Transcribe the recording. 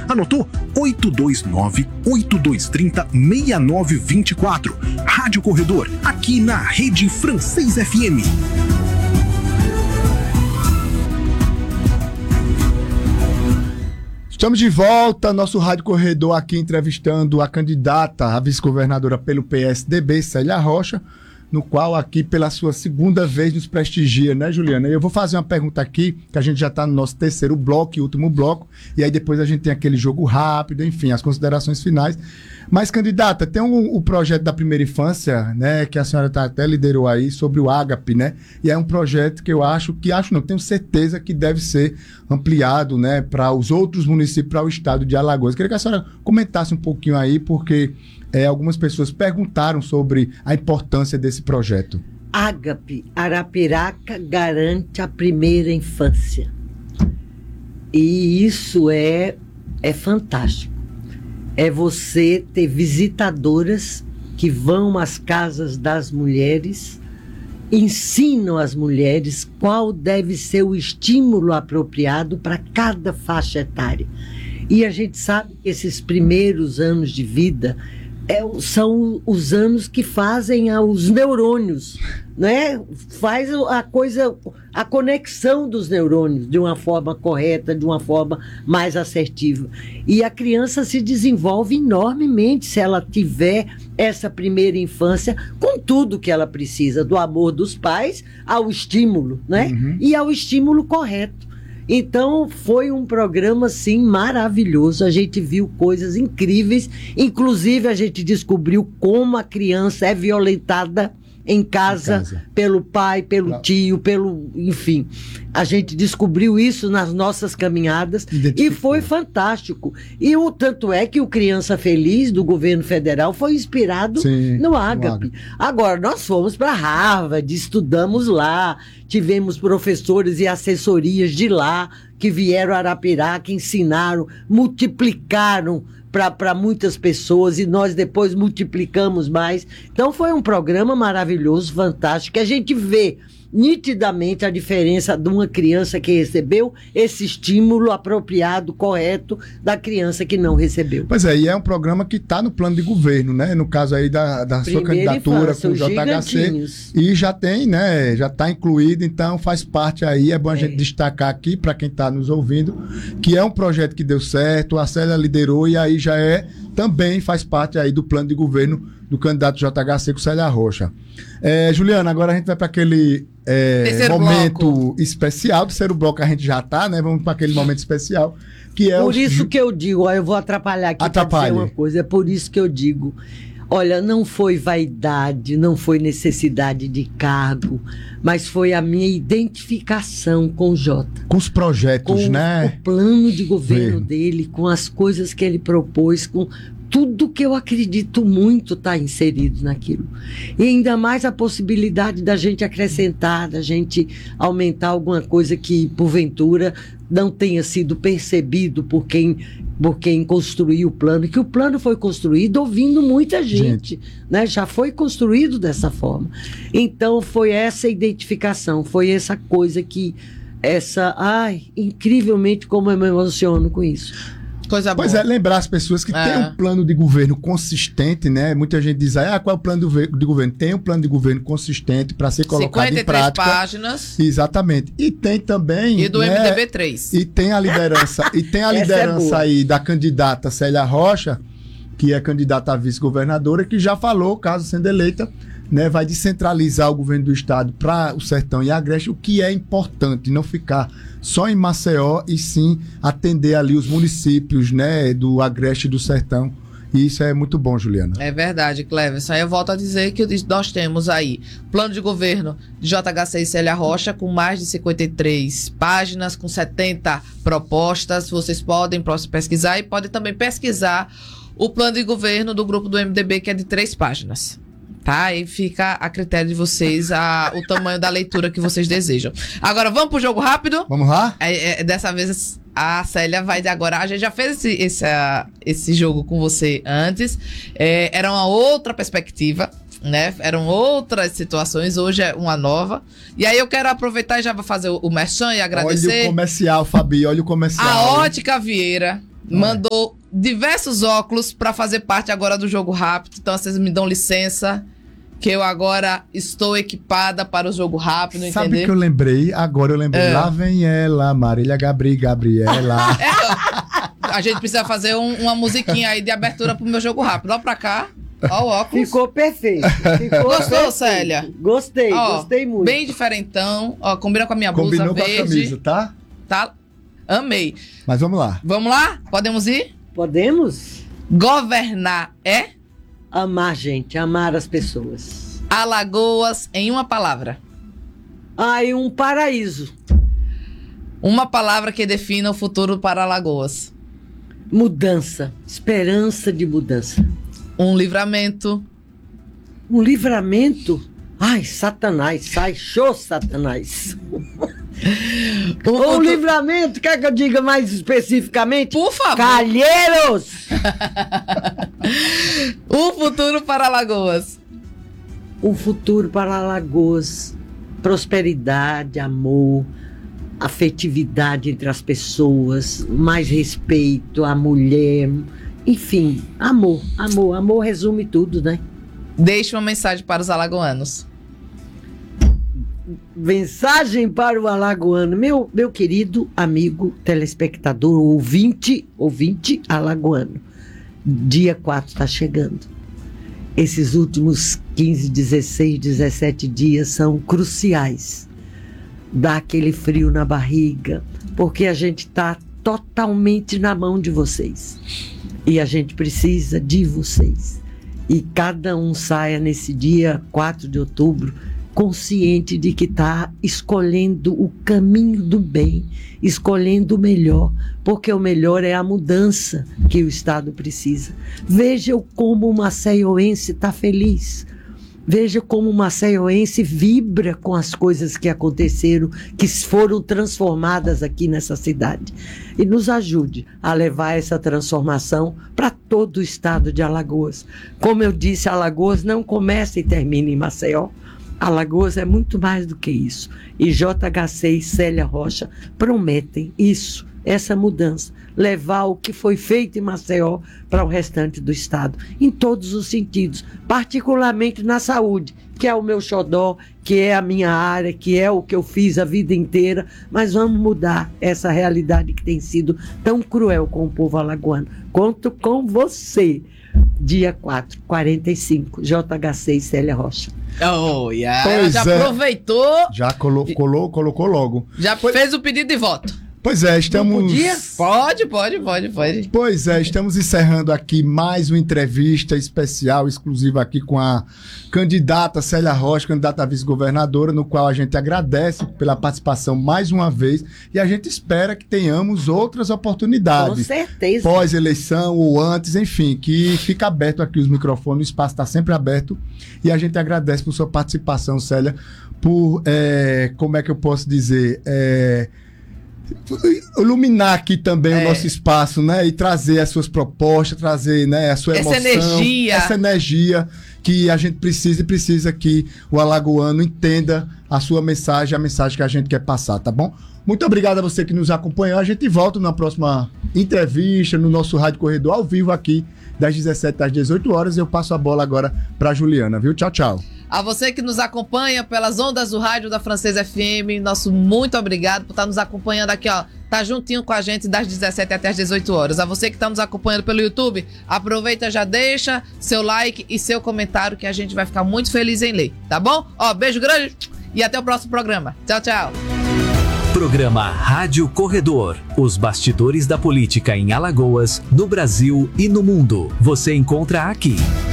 Anotou? 829-8230-6924. Rádio Corredor, aqui na Rede Francês FM. Estamos de volta, nosso Rádio Corredor aqui entrevistando a candidata a vice-governadora pelo PSDB, Célia Rocha, no qual aqui pela sua segunda vez nos prestigia, né, Juliana? E eu vou fazer uma pergunta aqui, que a gente já está no nosso terceiro bloco e último bloco, e aí depois a gente tem aquele jogo rápido, enfim, as considerações finais. Mas, candidata, tem o projeto da primeira infância, né, que a senhora até liderou aí, sobre o Ágape, né? E é um projeto que tenho certeza que deve ser ampliado, né, para os outros municípios, para o estado de Alagoas. Queria que a senhora comentasse um pouquinho aí, porque algumas pessoas perguntaram sobre a importância desse projeto. Ágape, Arapiraca garante a primeira infância. E isso é fantástico. É você ter visitadoras que vão às casas das mulheres, ensinam as mulheres qual deve ser o estímulo apropriado para cada faixa etária. E a gente sabe que esses primeiros anos de vida são os anos que fazem os neurônios, né? Faz a conexão dos neurônios de uma forma correta, de uma forma mais assertiva. E a criança se desenvolve enormemente se ela tiver essa primeira infância com tudo que ela precisa, do amor dos pais ao estímulo, né? Uhum. E ao estímulo correto. Então, foi um programa, assim, maravilhoso. A gente viu coisas incríveis. Inclusive, a gente descobriu como a criança é violentada em casa. Pelo pai, pelo tio, enfim. A gente descobriu isso nas nossas caminhadas e foi fantástico. E o tanto é que o Criança Feliz do governo federal foi inspirado no Ágape. Agora, nós fomos para Harvard, estudamos lá, tivemos professores e assessorias de lá que vieram a Arapiraca, ensinaram, multiplicaram para muitas pessoas e nós depois multiplicamos mais. Então foi um programa maravilhoso, fantástico, que a gente vê nitidamente a diferença de uma criança que recebeu esse estímulo apropriado, correto, da criança que não recebeu. Pois é, e é um programa que está no plano de governo, né? No caso aí da sua candidatura com o JHC. E já tem, né? Já está incluído, então faz parte aí. É bom a gente destacar aqui, para quem está nos ouvindo, que é um projeto que deu certo, a Célia liderou e aí já também faz parte aí do plano de governo do candidato JHC com Célia Rocha. Juliana, agora a gente vai para aquele momento especial. Terceiro bloco a gente já está, né? Vamos para aquele momento especial, que é por isso que eu digo, eu vou atrapalhar aqui para dizer uma coisa, é por isso que eu digo, olha, não foi vaidade, não foi necessidade de cargo, mas foi a minha identificação com o Jota. Com os projetos, né? Com o plano de governo dele, com as coisas que ele propôs, com tudo que eu acredito muito está inserido naquilo. E ainda mais a possibilidade da gente acrescentar, da gente aumentar alguma coisa que, porventura, não tenha sido percebido por quem construiu o plano, que o plano foi construído ouvindo muita gente. Né? Já foi construído dessa forma. Então, foi essa identificação, foi essa coisa que, incrivelmente como eu me emociono com isso. Coisa boa. Pois é, lembrar as pessoas que tem um plano de governo consistente, né? Muita gente diz, qual é o plano de governo? Tem um plano de governo consistente para ser colocado em prática. 53 páginas. Exatamente. E tem também... E do MDB 3. E tem a liderança, aí da candidata Célia Rocha, que é candidata a vice-governadora, que já falou, caso sendo eleita, né, vai descentralizar o governo do estado para o Sertão e Agreste, o que é importante, não ficar só em Maceió e sim atender ali os municípios, né, do Agreste e do Sertão. E isso é muito bom, Juliana. É verdade, Cleverson. Eu volto a dizer que nós temos aí plano de governo de JHC e Célia Rocha com mais de 53 páginas, com 70 propostas. Vocês podem pesquisar e podem também pesquisar o plano de governo do grupo do MDB, que é de 3 páginas. Tá? E fica a critério de vocês o tamanho da leitura que vocês desejam. Agora, vamos pro jogo rápido? Vamos lá? Dessa vez a Célia vai agora. A gente já fez esse jogo com você antes. Era uma outra perspectiva, né? Eram outras situações. Hoje é uma nova. E aí eu quero aproveitar e já vou fazer o merchan e agradecer. Olha o comercial, Fabi. Olha o comercial. A Ótica Vieira mandou diversos óculos pra fazer parte agora do Jogo Rápido. Então vocês me dão licença, que eu agora estou equipada para o Jogo Rápido, Sabe entendeu? que eu lembrei? Agora eu lembrei. Lá vem ela, Marília Gabriela. A gente precisa fazer uma musiquinha aí de abertura pro meu Jogo Rápido. Ó pra cá, ó o óculos. Ficou perfeito. Gostou, Célia? Gostei, Ó, gostei muito. Bem diferentão. Ó, combina com a minha blusa Combinou com a verde. camisa, tá? Tá? Amei. Mas vamos lá. Vamos lá? Podemos ir? Podemos Governar é amar, gente, amar as pessoas. Alagoas em uma palavra. Ai, um paraíso. Uma palavra que defina o futuro para Alagoas. Mudança, esperança de mudança. Um livramento. Um livramento. Ai, Satanás, sai, show, Satanás. Um livramento, quer que eu diga mais especificamente? Por favor. Calheiros! O futuro para Alagoas. O futuro para Alagoas. Prosperidade, amor, afetividade entre as pessoas, mais respeito à mulher, enfim, amor, amor, amor resume tudo, né? Deixe uma mensagem para os alagoanos. Mensagem para o alagoano, meu querido amigo telespectador, ouvinte alagoano. Dia 4 está chegando. Esses últimos 15, 16, 17 dias são cruciais. Dá aquele frio na barriga, porque a gente está totalmente na mão de vocês. E a gente precisa de vocês. E cada um saia nesse dia 4 de outubro consciente de que está escolhendo o caminho do bem, escolhendo o melhor, porque o melhor é a mudança que o Estado precisa. Veja como o maceioense está feliz. Veja como o maceioense vibra com as coisas que aconteceram, que foram transformadas aqui nessa cidade. E nos ajude a levar essa transformação para todo o estado de Alagoas. Como eu disse, Alagoas não começa e termina em Maceió. Alagoas é muito mais do que isso. E JHC e Célia Rocha prometem isso, essa mudança, levar o que foi feito em Maceió para o restante do estado, em todos os sentidos, particularmente na saúde, que é o meu xodó, que é a minha área, que é o que eu fiz a vida inteira, mas vamos mudar essa realidade que tem sido tão cruel com o povo alagoano. Conto com você, dia 4, 45, JHC e Célia Rocha. Oh, yeah. Pois Já é. aproveitou, Já colocou logo. já fez o pedido de voto. Pois é, estamos... Pode. Pois é, estamos encerrando aqui mais uma entrevista especial, exclusiva aqui com a candidata Célia Rocha, candidata a vice-governadora, no qual a gente agradece pela participação mais uma vez e a gente espera que tenhamos outras oportunidades. Com certeza. Pós-eleição ou antes, enfim, que fica aberto aqui os microfones, o espaço está sempre aberto e a gente agradece por sua participação, Célia, por, como é que eu posso dizer... iluminar aqui também o nosso espaço, né? E trazer as suas propostas, trazer, né, a sua emoção, essa energia que a gente precisa que o alagoano entenda a sua mensagem, a mensagem que a gente quer passar, tá bom? Muito obrigado a você que nos acompanhou. A gente volta na próxima entrevista no nosso Rádio Corredor ao vivo aqui das 17 às 18 horas. Eu passo a bola agora para Juliana, viu? Tchau, tchau. A você que nos acompanha pelas ondas do rádio da Francesa FM, nosso muito obrigado por estar nos acompanhando aqui, ó. Tá juntinho com a gente das 17 até as 18 horas. A você que está nos acompanhando pelo YouTube, aproveita, já deixa seu like e seu comentário que a gente vai ficar muito feliz em ler, tá bom? Ó, beijo grande e até o próximo programa. Tchau, tchau. Programa Rádio Corredor. Os bastidores da política em Alagoas, no Brasil e no mundo. Você encontra aqui.